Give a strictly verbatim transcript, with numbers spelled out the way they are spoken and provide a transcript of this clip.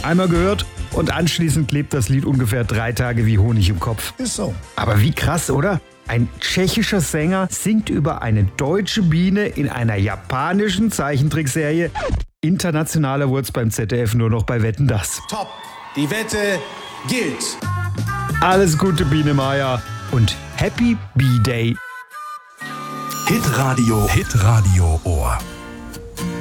Einmal gehört und anschließend klebt das Lied ungefähr drei Tage wie Honig im Kopf. Ist so. Aber wie krass, oder? Ein tschechischer Sänger singt über eine deutsche Biene in einer japanischen Zeichentrickserie. Internationaler wurde es beim Z D F nur noch bei Wetten, dass. Top, die Wette gilt. Alles Gute, Biene Maya, und Happy B-Day. Hitradio, Hitradio Ohr.